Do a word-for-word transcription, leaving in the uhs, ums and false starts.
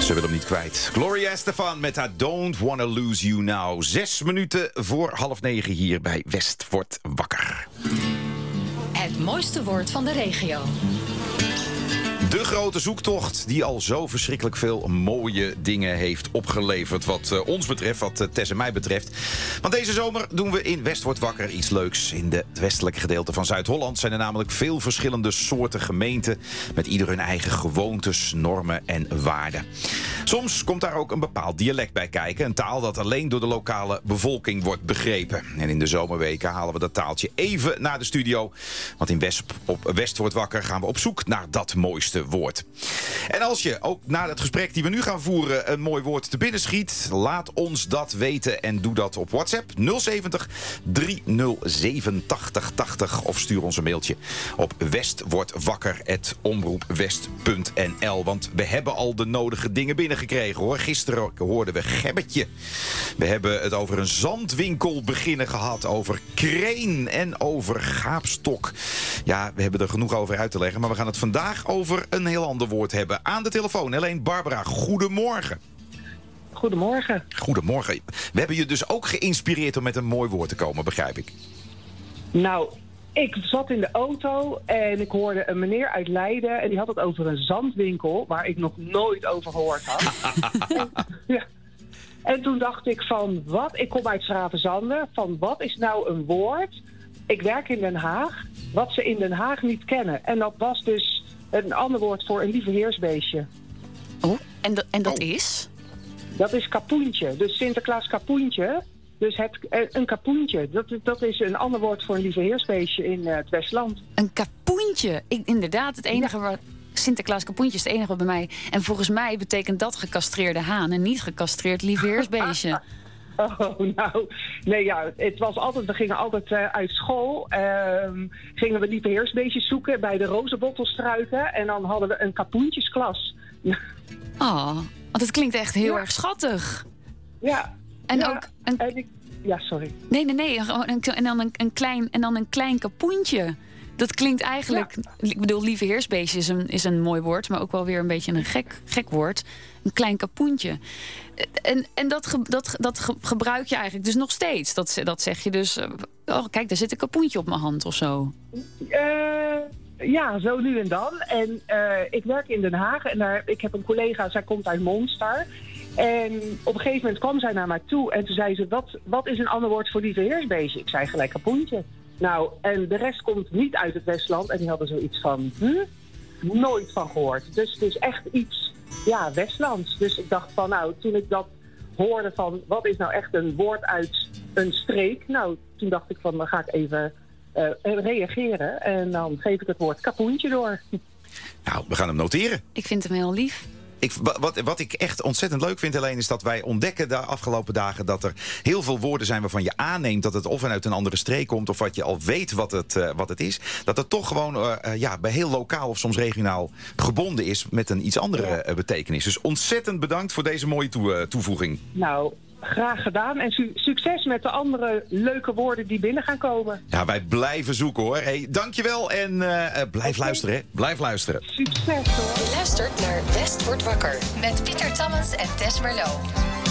Ze wil hem niet kwijt. Gloria Estefan met haar Don't Wanna Lose You Now. Zes minuten voor half negen hier bij West wordt wakker. Het mooiste woord van de regio. De grote zoektocht die al zo verschrikkelijk veel mooie dingen heeft opgeleverd. Wat uh, ons betreft, wat uh, Tess en mij betreft. Want deze zomer doen we in West wordt wakker iets leuks. In de- het westelijke gedeelte van Zuid-Holland zijn er namelijk veel verschillende soorten gemeenten. Met ieder hun eigen gewoontes, normen en waarden. Soms komt daar ook een bepaald dialect bij kijken. Een taal dat alleen door de lokale bevolking wordt begrepen. En in de zomerweken halen we dat taaltje even naar de studio. Want in West, op West wordt wakker gaan we op zoek naar dat mooiste woord. En als je ook na het gesprek die we nu gaan voeren een mooi woord te binnen schiet, laat ons dat weten en doe dat op WhatsApp nul zeventig driehonderdzeven tachtig tachtig of stuur ons een mailtje op westwordwakker apenstaartje omroepwest punt n l. Want we hebben al de nodige dingen binnengekregen hoor. Gisteren hoorden we gebbetje. We hebben het over een zandwinkel beginnen gehad, over kreen en over gaapstok. Ja, we hebben er genoeg over uit te leggen, maar we gaan het vandaag over een heel ander woord hebben. Aan de telefoon, Helene Barbara, goedemorgen. Goedemorgen. Goedemorgen. We hebben je dus ook geïnspireerd om met een mooi woord te komen, begrijp ik. Nou, ik zat in de auto en ik hoorde een meneer uit Leiden en die had het over een zandwinkel waar ik nog nooit over gehoord had. en, ja. En toen dacht ik van, wat? Ik kom uit Schravenzande. Van, wat is nou een woord? Ik werk in Den Haag, wat ze in Den Haag niet kennen. En dat was dus een ander woord voor een lieveheersbeestje. Oh, en, dat- en dat Oh. is? Dat is kapoentje. Dus Sinterklaas kapoentje. Dus het, eh, een kapoentje. Dat, dat is een ander woord voor een lieveheersbeestje in eh, het Westland. Een kapoentje. Ik, inderdaad, het enige waar... Sinterklaas kapoentje is het enige wat bij mij... En volgens mij betekent dat gecastreerde haan... en niet gecastreerd lieveheersbeestje. Oh, nou, nee, ja, het was altijd, we gingen altijd uh, uit school, ehm, gingen we lieveheersbeestjes zoeken bij de rozenbottelstruiken en dan hadden we een kapoentjesklas. Oh, want het klinkt echt heel Ja. erg schattig. Ja. En ja, ook een... en ik, ja, sorry. Nee, nee, nee. gewoon een- En dan een, een, klein, en dan een klein kapoentje. Dat klinkt eigenlijk... Ik bedoel, lieveheersbeestje is een, is een mooi woord... maar ook wel weer een beetje een gek, gek woord. Een klein kapoentje. En, en dat, ge, dat, dat ge- gebruik je eigenlijk dus nog steeds. Dat, dat zeg je dus... eh, Oh, kijk, daar zit een kapoentje op mijn hand of zo. Uh, ja, zo nu en dan. En uh, ik werk in Den Haag en daar, ik heb een collega, zij komt uit Monster. En op een gegeven moment kwam zij naar mij toe en toen zei ze, wat, wat is een ander woord voor lieveheersbeestje? Ik zei gelijk kapoentje. Nou, en de rest komt niet uit het Westland en die hadden zoiets van, huh? Nooit van gehoord. Dus het is echt iets, ja, Westlands. Dus ik dacht van, nou, toen ik dat hoorde van, wat is nou echt een woord uit een streek? Nou, toen dacht ik van, dan ga ik even uh, reageren en dan geef ik het woord kapoentje door. Nou, we gaan hem noteren. Ik vind hem heel lief. Ik, wa- wat, wat ik echt ontzettend leuk vind, Helene, is dat wij ontdekken de afgelopen dagen dat er heel veel woorden zijn waarvan je aanneemt dat het of vanuit een andere streek komt of wat je al weet wat het, uh, wat het is. Dat het toch gewoon uh, uh, ja, bij heel lokaal of soms regionaal gebonden is met een iets andere uh, betekenis. Dus ontzettend bedankt voor deze mooie toe, uh, toevoeging. Nou, graag gedaan en su- succes met de andere leuke woorden die binnen gaan komen. Ja, wij blijven zoeken hoor. Hey, dankjewel en uh, uh, blijf Oké. luisteren. Hè. Blijf luisteren. Succes hoor. Je luistert naar West wordt wakker met Pieter Tammens en Tess Merlot.